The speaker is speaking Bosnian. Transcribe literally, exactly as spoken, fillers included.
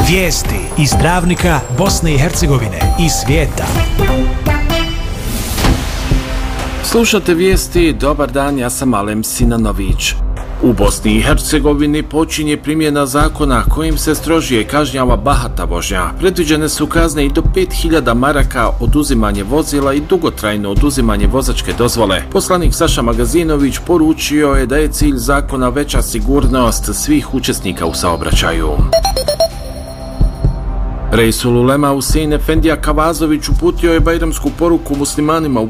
Vijesti iz Travnika, Bosne i Hercegovine i svijeta. Slušate vijesti, dobar dan, ja sam Alem Sinanović. U Bosni i Hercegovini počinje primjena zakona kojim se strožije kažnjava bahata vožnja. Predviđene su kazne i do pet hiljada maraka, oduzimanje vozila i dugotrajno oduzimanje vozačke dozvole. Poslanik Saša Magazinović poručio je da je cilj zakona veća sigurnost svih učesnika u saobraćaju. Reisul Ulema Husein Efendija Kavazović uputio je bajramsku poruku muslimanima u